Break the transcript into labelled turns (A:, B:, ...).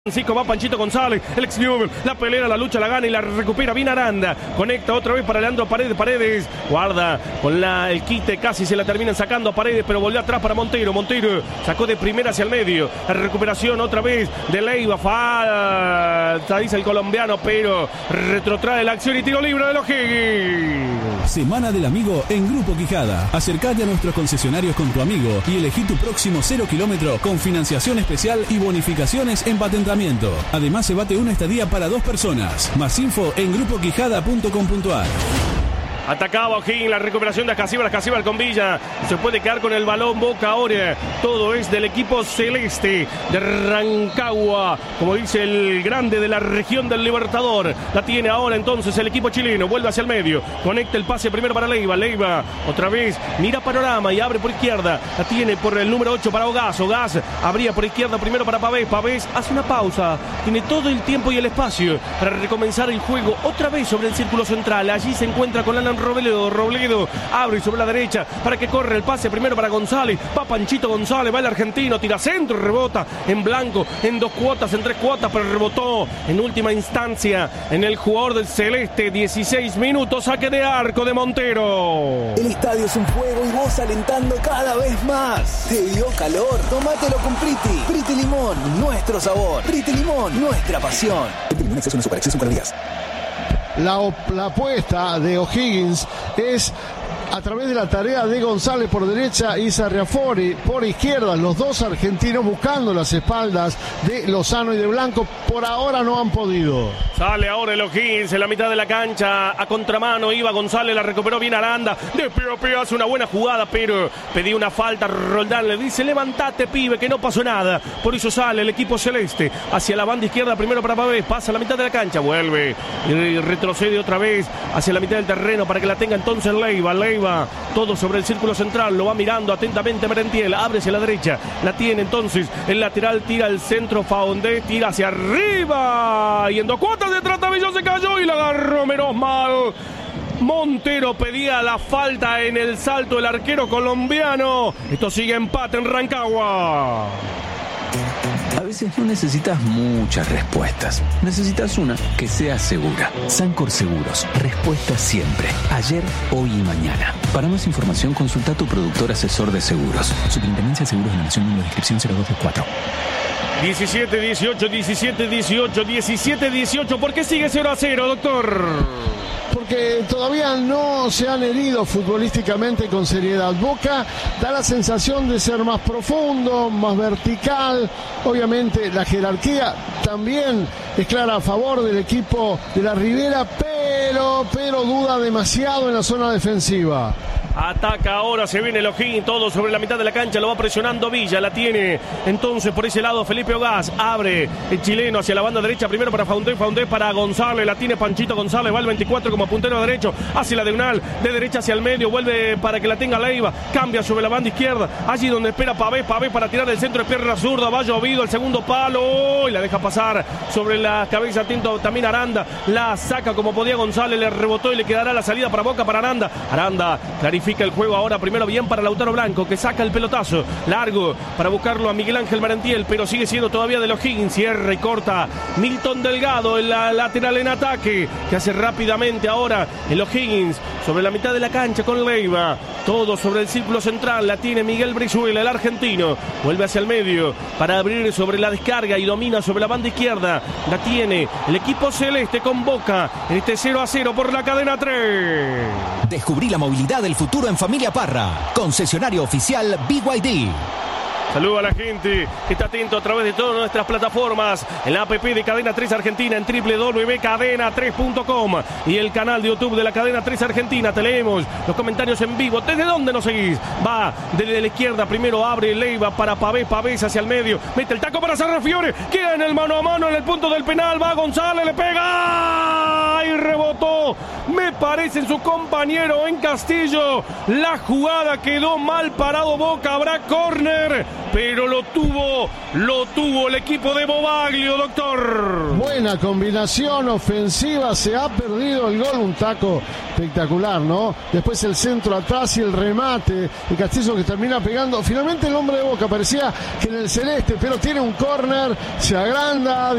A: Francisco, va Panchito González, el ex Newell, la pelea, la lucha, la gana y la recupera bien Aranda. Conecta otra vez para Leandro Paredes, guarda con el quite, casi se la terminan sacando a Paredes, pero volvió atrás para Montero. Montero sacó de primera hacia el medio. La recuperación otra vez de Leiva, falta, dice el colombiano, pero retrotrae la acción y tiro libre de los Higgins.
B: Semana del Amigo en Grupo Quijada. Acercate a nuestros concesionarios con tu amigo y elegí tu próximo 0 kilómetro con financiación especial y bonificaciones en patentamiento. Además, se bate una estadía para 2 personas. Más info en grupoquijada.com.ar.
A: Atacaba O'Higgins, la recuperación de Ascasíbar con Villa. Se puede quedar con el balón Boca ahora. Todo es del equipo celeste de Rancagua, como dice el grande de la región del Libertador. La tiene ahora entonces el equipo chileno. Vuelve hacia el medio. Conecta el pase primero para Leiva. Leiva otra vez mira panorama y abre por izquierda. La tiene por el número 8 para Ogaz. Ogaz abría por izquierda primero para Pavés. Pavés hace una pausa. Tiene todo el tiempo y el espacio para recomenzar el juego otra vez sobre el círculo central. Allí se encuentra con Alan Robledo abre sobre la derecha para que corre el pase primero para González. Va Panchito González, va el argentino, tira centro, rebota en blanco, en 2 cuotas, en 3 cuotas, pero rebotó en última instancia en el jugador del celeste. 16 minutos, saque de arco de Montero.
C: El estadio es un juego y vos alentando cada vez más. ¿Te dio calor? Tómatelo con Priti. Priti Limón, nuestro sabor. Priti Limón, nuestra pasión. Priti Limón, exceso en azúcar, exceso en calorías.
D: La apuesta de O'Higgins es a través de la tarea de González por derecha y Sarriafori por izquierda. Los dos argentinos buscando las espaldas de Lozano y de Blanco. Por ahora no han podido.
A: Sale ahora el O'Higgins en la mitad de la cancha. A contramano iba González, la recuperó bien Aranda. De pie a pie hace una buena jugada, pero pedía una falta. Roldán le dice: levantate, pibe, que no pasó nada. Por eso sale el equipo celeste hacia la banda izquierda. Primero para Pavés, pasa a la mitad de la cancha. Vuelve y retrocede otra vez hacia la mitad del terreno para que la tenga entonces Leiva. Todo sobre el círculo central, lo va mirando atentamente Merentiel, abre hacia la derecha, la tiene entonces el lateral, tira el centro, Faondé tira hacia arriba y en 2 cuotas de Tratavillo se cayó y la agarró menos mal. Montero pedía la falta en el salto del arquero colombiano. Esto sigue empate en Rancagua.
E: A veces no necesitas muchas respuestas. Necesitas una que sea segura. Sancor Seguros. Respuesta siempre. Ayer, hoy y mañana. Para más información, consulta a tu productor asesor de seguros. Superintendencia de Seguros de la Nación, número de inscripción 0224.
A: 17-18. ¿Por qué sigue 0-0, doctor?
D: Porque todavía no se han herido futbolísticamente con seriedad. Boca da la sensación de ser más profundo, más vertical. Obviamente la jerarquía también es clara a favor del equipo de la Ribera, pero duda demasiado en la zona defensiva.
A: Ataca ahora, se viene el O'Higgins, todo sobre la mitad de la cancha, lo va presionando Villa, la tiene entonces por ese lado Felipe Ogaz, abre el chileno hacia la banda derecha, primero para Faundé para González, la tiene Panchito González, va el 24 como puntero derecho, hacia la diagonal, de derecha hacia el medio, vuelve para que la tenga Leiva, cambia sobre la banda izquierda, allí donde espera Pavés para tirar del centro de pierna zurda, va Llovido, el segundo palo, y la deja pasar sobre la cabeza, atento también Aranda, la saca como podía González, le rebotó y le quedará la salida para Boca para Aranda, clarifica el juego ahora, primero bien para Lautaro Blanco, que saca el pelotazo, largo para buscarlo a Miguel Ángel Merentiel, pero sigue siendo todavía de los O'Higgins, cierra y corta Milton Delgado en la lateral en ataque, que hace rápidamente ahora el O'Higgins sobre la mitad de la cancha con Leiva, todo sobre el círculo central, la tiene Miguel Brizuela, el argentino, vuelve hacia el medio para abrir sobre la descarga y domina sobre la banda izquierda, la tiene el equipo celeste con Boca en este 0-0 por la cadena 3.
F: Descubrí la movilidad del futuro en Familia Parra, concesionario oficial BYD.
A: Saludo a la gente que está atento a través de todas nuestras plataformas, en la app de Cadena 3 Argentina, en www.cadena3.com y el canal de YouTube de la Cadena 3 Argentina. Te leemos los comentarios en vivo. ¿Desde dónde nos seguís? Va desde la izquierda, primero abre Leiva para Pavés hacia el medio, mete el taco para Sarrafiore, queda en el mano a mano en el punto del penal, va González, le pega y rebotó, me parece en su compañero en Castillo. La jugada quedó mal parado Boca, habrá córner pero lo tuvo el equipo de Bobaglio, doctor.
D: Buena combinación ofensiva, se ha perdido el gol, un taco espectacular, ¿no? Después el centro atrás y el remate, el Castillo que termina pegando, finalmente el hombre de Boca parecía que en el celeste, pero tiene un córner, se agranda.